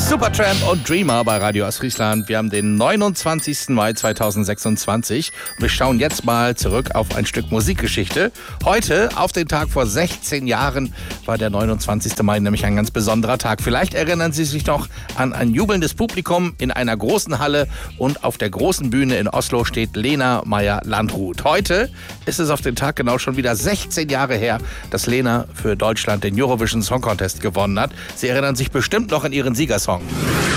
Supertramp und Dreamer bei Radio Ostfriesland. Wir haben den 29. Mai 2026 und wir schauen jetzt mal zurück auf ein Stück Musikgeschichte. Heute, auf den Tag vor 16 Jahren, war der 29. Mai nämlich ein ganz besonderer Tag. Vielleicht erinnern Sie sich noch an ein jubelndes Publikum in einer großen Halle und auf der großen Bühne in Oslo steht Lena Meyer-Landrut. Heute ist es auf den Tag genau schon wieder 16 Jahre her, dass Lena für Deutschland den Eurovision Song Contest gewonnen hat. Sie erinnern sich bestimmt noch an ihren Siegersong.